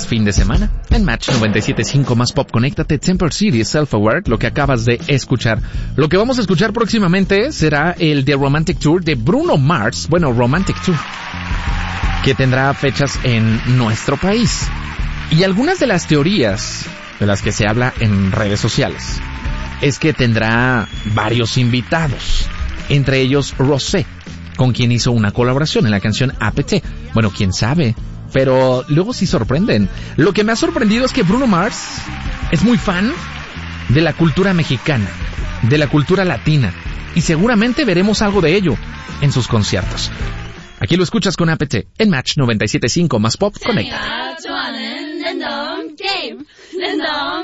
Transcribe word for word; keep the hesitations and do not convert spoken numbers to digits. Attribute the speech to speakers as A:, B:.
A: es fin de semana. En Match noventa y siete punto cinco más pop, conéctate. Temper City, Self-Aware, lo que acabas de escuchar. Lo que vamos a escuchar próximamente será el The Romantic Tour de Bruno Mars. Bueno, Romantic Tour, que tendrá fechas en nuestro país. Y algunas de las teorías de las que se habla en redes sociales es que tendrá varios invitados, entre ellos Rosé, con quien hizo una colaboración en la canción A P T. Bueno, quién sabe, pero luego sí sorprenden. Lo que me ha sorprendido es que Bruno Mars es muy fan de la cultura mexicana, de la cultura latina, y seguramente veremos algo de ello en sus conciertos. Aquí lo escuchas con A P T en Match noventa y siete punto cinco más pop. Conecta.